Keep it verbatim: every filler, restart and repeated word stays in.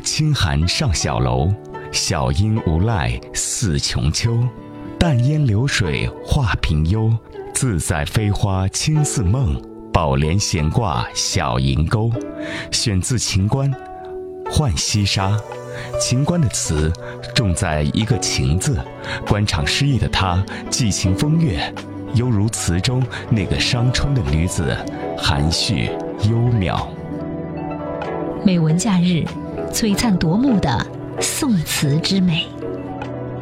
清寒上小楼，小英无赖似穷秋。淡烟流水画屏幽，自在飞花轻似梦。宝帘闲挂小银钩。选自秦观《浣溪沙》。秦观的词重在一个情字，官场失意的他寄情风月，犹如词中那个伤春的女子，含蓄幽渺。 美文假日，璀璨夺目的宋词之美。